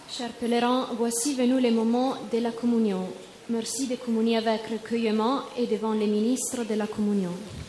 Chers pèlerins, voici venu le moment de la communion. Merci de communier avec recueillement et devant les ministres de la communion.